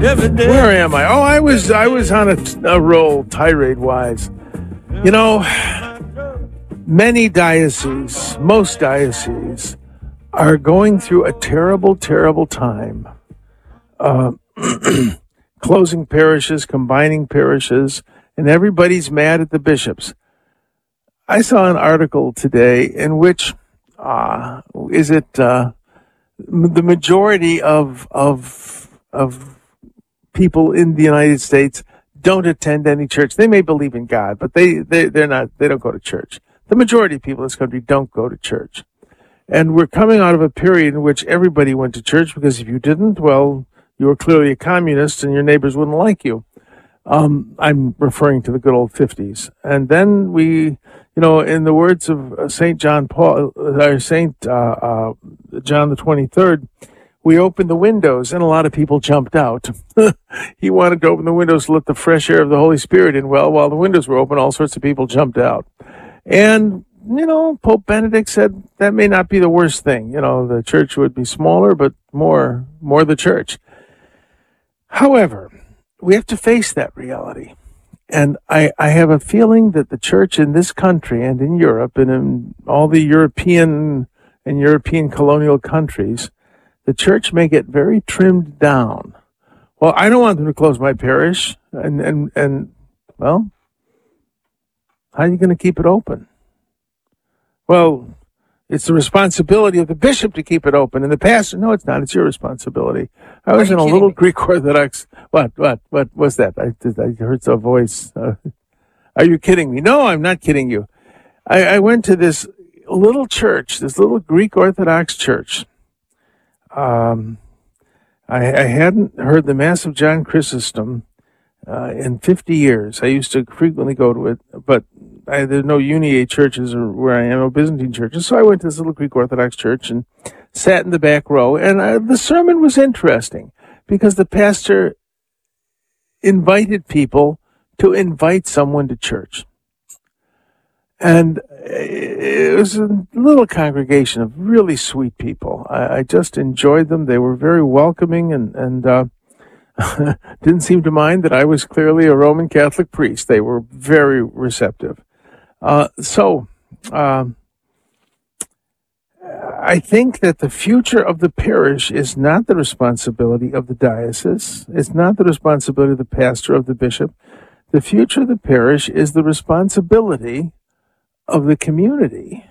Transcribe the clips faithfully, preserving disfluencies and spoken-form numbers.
every day. Where am I? Oh, I was I was on a, a roll, tirade-wise. You know, many dioceses, most dioceses, are going through a terrible, terrible time. Uh, closing parishes, combining parishes, and everybody's mad at the bishops. I saw an article today in which, uh, is it uh, the majority of of of people in the United States don't attend any church. They may believe in God, but they, they, they're not, they don't go to church. The majority of people in this country don't go to church. And we're coming out of a period in which everybody went to church, because if you didn't, well, you were clearly a communist and your neighbors wouldn't like you. Um, I'm referring to the good old fifties. And then we, you know, in the words of Saint John Paul, or Saint uh, uh, John the twenty-third, we opened the windows and a lot of people jumped out. He wanted to open the windows to let the fresh air of the Holy Spirit in. Well, while the windows were open, all sorts of people jumped out. And, you know, Pope Benedict said that may not be the worst thing. You know, the church would be smaller, but more, more the church. However, we have to face that reality. And I, I have a feeling that the church in this country and in Europe and in all the European and European colonial countries, the church may get very trimmed down. Well, I don't want them to close my parish. And, and, and well, how are you going to keep it open? Well, it's the responsibility of the bishop to keep it open. And the pastor, no, it's not. It's your responsibility. I was in a little me? Greek Orthodox. What, what, what was that? I, I heard some voice. Uh, are you kidding me? No, I'm not kidding you. I, I went to this little church, this little Greek Orthodox church. Um, I, I hadn't heard the Mass of John Chrysostom uh, in fifty years. I used to frequently go to it, but I, there's no Uniate churches or where I am, no Byzantine churches. So I went to this little Greek Orthodox church and sat in the back row. And I, the sermon was interesting because the pastor invited people to invite someone to church. And it was a little congregation of really sweet people. I, I just enjoyed them. They were very welcoming and, and uh, didn't seem to mind that I was clearly a Roman Catholic priest. They were very receptive. Uh, so um, I think that the future of the parish is not the responsibility of the diocese. It's not the responsibility of the pastor, of the bishop. The future of the parish is the responsibility of the community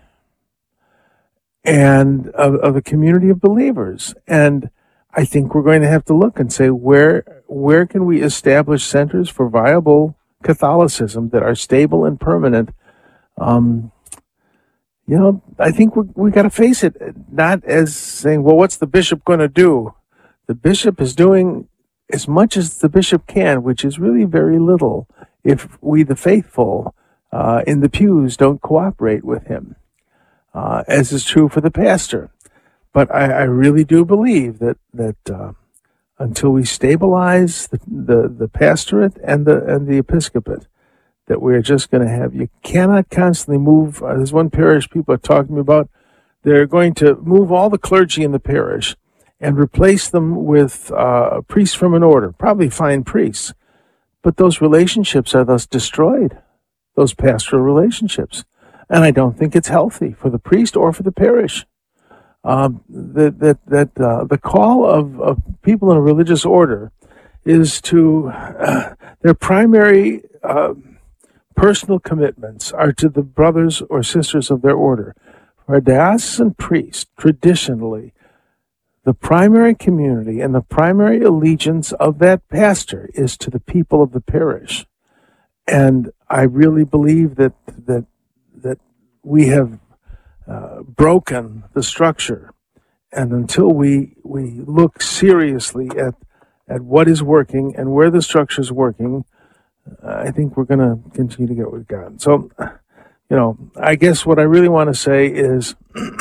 and of, of a community of believers. And I think we're going to have to look and say, where where can we establish centers for viable Catholicism that are stable and permanent? Um, you know, I think we we got to face it, not as saying, well, what's the bishop going to do? The bishop is doing as much as the bishop can, which is really very little if we, the faithful, Uh, in the pews, don't cooperate with him, uh, as is true for the pastor. But I, I really do believe that that uh, until we stabilize the, the, the pastorate and the and the episcopate, that we're just going to have, you cannot constantly move. Uh, there's one parish people are talking about. They're going to move all the clergy in the parish and replace them with uh, priests from an order, probably fine priests. But those relationships are thus destroyed. Those pastoral relationships. And I don't think it's healthy for the priest or for the parish. Um, that that, that uh, the call of, of people in a religious order is to, uh, their primary uh, personal commitments are to the brothers or sisters of their order. For a diocesan priest, traditionally, the primary community and the primary allegiance of that pastor is to the people of the parish. And I really believe that that that we have uh, broken the structure, and until we we look seriously at at what is working and where the structure is working, uh, I think we're going to continue to get what we've got. So, you know, I guess what I really want to say is,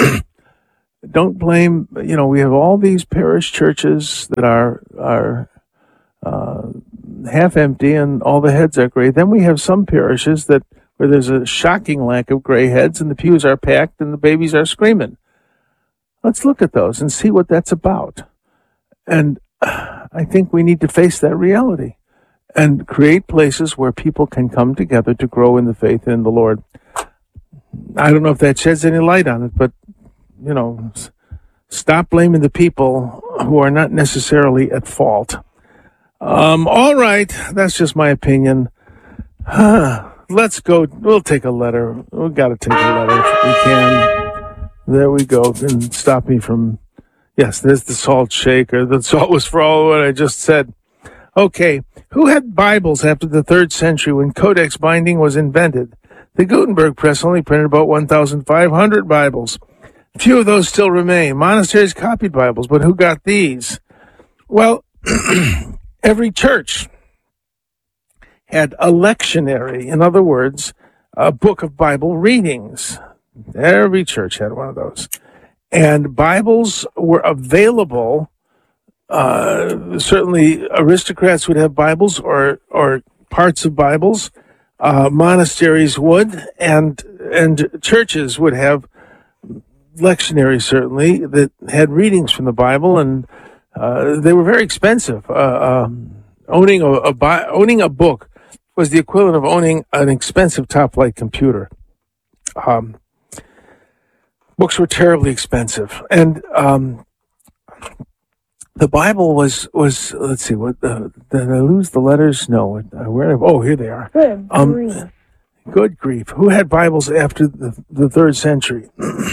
don't blame. You know, we have all these parish churches that are are. Uh, half empty and all the heads are gray. Then we have some parishes that where there's a shocking lack of gray heads and the pews are packed and the babies are screaming. Let's look at those and see what that's about. And uh, I think we need to face that reality and create places where people can come together to grow in the faith in the Lord. I don't know if that sheds any light on it, but, you know, stop blaming the people who are not necessarily at fault. Um, all right, that's just my opinion. Let's go. We'll take a letter. We've got to take a letter if we can. There we go. And stop me from... Yes, there's the salt shaker. The salt was for all what I just said. Okay, who had Bibles after the third century when codex binding was invented? The Gutenberg press only printed about one thousand five hundred Bibles. Few of those still remain. Monasteries copied Bibles, but who got these? Well, every church had a lectionary. In other words, a book of Bible readings. Every church had one of those. And Bibles were available. Uh, certainly aristocrats would have Bibles or, or parts of Bibles. Uh, monasteries would, and, and churches would have lectionaries, certainly, that had readings from the Bible, and uh, they were very expensive. Uh, um, owning a, a bi- owning a book was the equivalent of owning an expensive top-flight computer. Um, books were terribly expensive, and um, the Bible was was let's see, what uh, did I lose the letters? No, uh, where? Oh, here they are. Good um, grief. Good grief! Who had Bibles after the, the third century?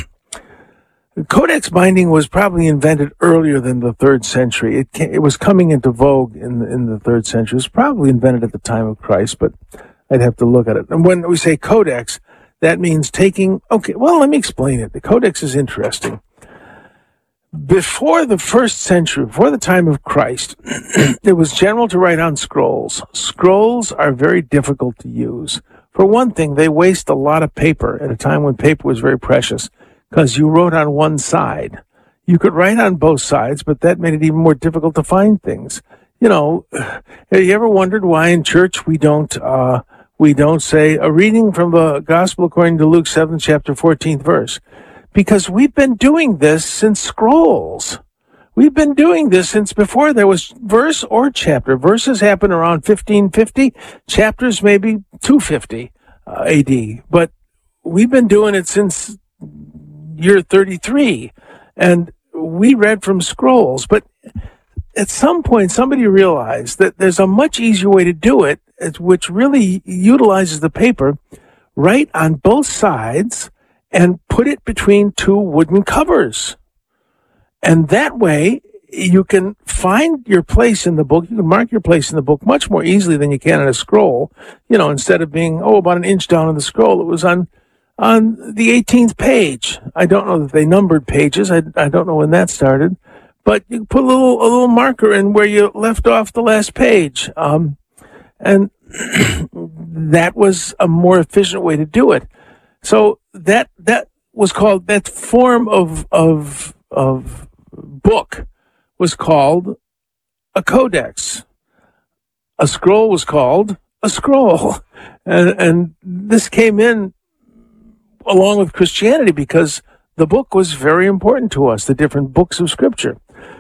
Codex binding was probably invented earlier than the third century. It came, it was coming into vogue in the, in the third century. It was probably invented at the time of Christ, but I'd have to look at it. And when we say codex, that means taking... Okay, well, let me explain it. The codex is interesting. Before the first century, before the time of Christ, it was general to write on scrolls. Scrolls are very difficult to use. For one thing, they waste a lot of paper at a time when paper was very precious, because you wrote on one side. You could write on both sides, but that made it even more difficult to find things. You know, have you ever wondered why in church we don't uh, we don't say a reading from the Gospel according to Luke seventh chapter fourteenth verse? Because we've been doing this since scrolls. We've been doing this since before there was verse or chapter. Verses happen around fifteen fifty, chapters maybe two fifty uh, A D. But we've been doing it since year thirty-three, and we read from scrolls. But at some point, somebody realized that there's a much easier way to do it, which really utilizes the paper, write on both sides and put it between two wooden covers. And that way, you can find your place in the book. You can mark your place in the book much more easily than you can on a scroll. You know, instead of being, oh, about an inch down on the scroll, it was on on the eighteenth page. I don't know that they numbered pages. I, I don't know when that started. But you put a little a little marker in where you left off the last page. Um, and that was a more efficient way to do it. So that that was called, that form of of of book was called a codex. A scroll was called a scroll. And, and this came in along with Christianity because the book was very important to us, the different books of Scripture.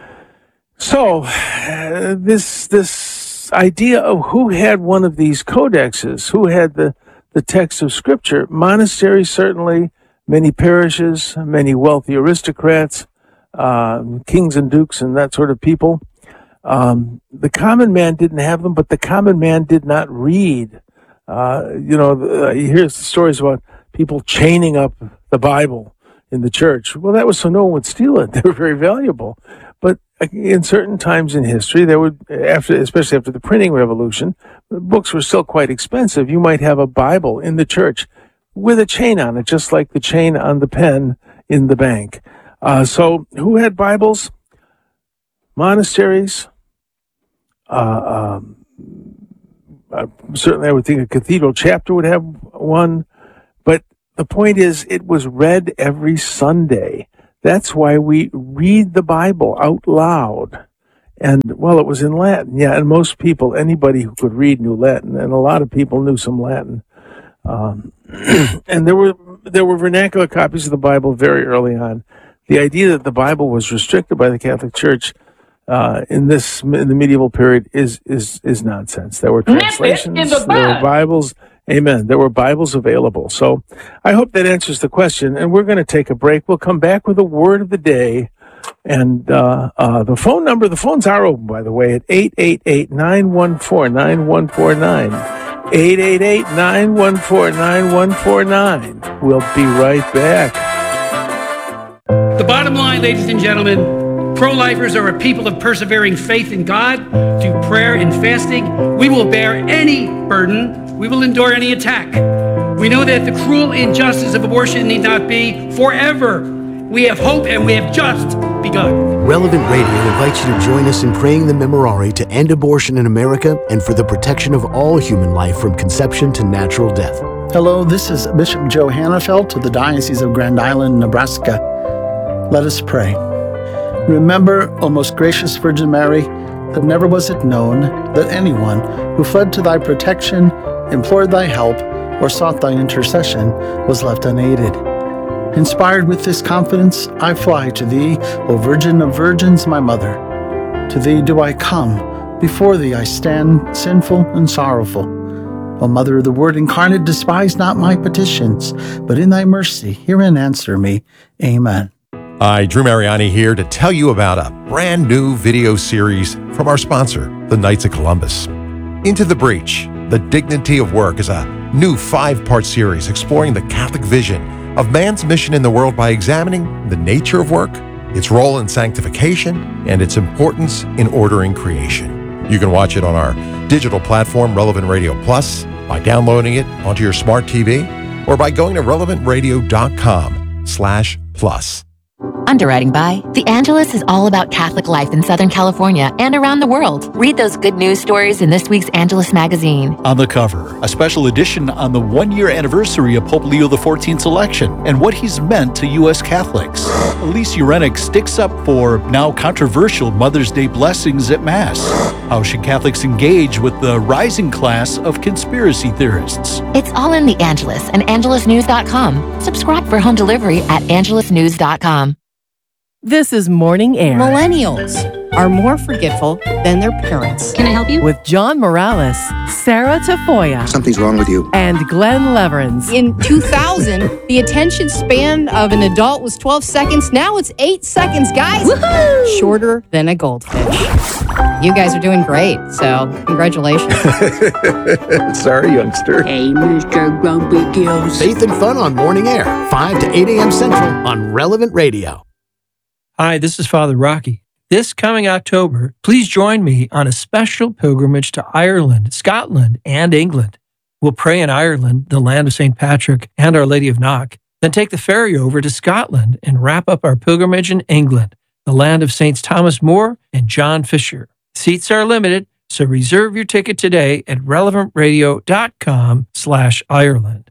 So uh, this this idea of who had one of these codexes, who had the, the text of Scripture, monasteries certainly, many parishes, many wealthy aristocrats, uh, kings and dukes and that sort of people. Um, the common man didn't have them, but the common man did not read. Uh, you know, uh, you hear stories about people chaining up the Bible in the church. Well, that was so no one would steal it. They were very valuable. But in certain times in history, there would, after, especially after the printing revolution, books were still quite expensive. You might have a Bible in the church with a chain on it, just like the chain on the pen in the bank. Uh, so who had Bibles? Monasteries. Uh, um, uh, certainly I would think a cathedral chapter would have one. But the point is, it was read every Sunday. That's why we read the Bible out loud. And, well, it was in Latin. Yeah, and most people, anybody who could read knew Latin, and a lot of people knew some Latin. Um, and there were there were vernacular copies of the Bible very early on. The idea that the Bible was restricted by the Catholic Church uh, in this in the medieval period is is is nonsense. There were translations, in the there were Bibles. Amen. There were Bibles available. So I hope that answers the question. And we're going to take a break. We'll come back with a word of the day. And uh, uh, the phone number, the phones are open, by the way, at eight eight eight, nine one four, nine one four nine. eight eight eight, nine one four, nine one four nine. We'll be right back. The bottom line, ladies and gentlemen, pro-lifers are a people of persevering faith in God. Through prayer and fasting, we will bear any burden. We will endure any attack. We know that the cruel injustice of abortion need not be forever. We have hope and we have just begun. Relevant Radio invites you to join us in praying the Memorare to end abortion in America and for the protection of all human life from conception to natural death. Hello, this is Bishop Joe Hannafelt of the Diocese of Grand Island, Nebraska. Let us pray. Remember, O most gracious Virgin Mary, that never was it known that anyone who fled to thy protection, implored thy help, or sought thy intercession was left unaided. Inspired with this confidence, I fly to thee, O Virgin of Virgins, my mother. To thee do I come, before thee I stand, sinful and sorrowful. O Mother of the Word incarnate, despise not my petitions, but in thy mercy hear and answer me. Amen. Hi, Drew Mariani here to tell you about a brand new video series from our sponsor, the Knights of Columbus. Into the Breach, The Dignity of Work is a new five-part series exploring the Catholic vision of man's mission in the world by examining the nature of work, its role in sanctification, and its importance in ordering creation. You can watch it on our digital platform, Relevant Radio Plus, by downloading it onto your smart T V, or by going to relevant radio dot com slash plus. Underwriting by The Angelus is all about Catholic life in Southern California and around the world. Read those good news stories in this week's Angelus magazine. On the cover, a special edition on the one-year anniversary of Pope Leo the fourteenth's election and what he's meant to U S Catholics. Elise Urenick sticks up for now controversial Mother's Day blessings at Mass. How should Catholics engage with the rising class of conspiracy theorists? It's all in The Angelus and angelus news dot com. Subscribe for home delivery at angelus news dot com. This is Morning Air. Millennials are more forgetful than their parents. Can I help you? With John Morales, Sarah Tafoya. Something's wrong with you. And Glenn Leverins. In two thousand, the attention span of an adult was twelve seconds. Now it's eight seconds, guys. Woohoo! Shorter than a goldfish. You guys are doing great, so congratulations. Sorry, youngster. Hey, Mister Grumpy Gills. Faith and fun on Morning Air, five to eight a.m. Central on Relevant Radio. Hi, this is Father Rocky. This coming October, please join me on a special pilgrimage to Ireland, Scotland, and England. We'll pray in Ireland, the land of Saint Patrick and Our Lady of Knock, then take the ferry over to Scotland and wrap up our pilgrimage in England, the land of Saints Thomas More and John Fisher. Seats are limited, so reserve your ticket today at relevant radio dot com slash Ireland.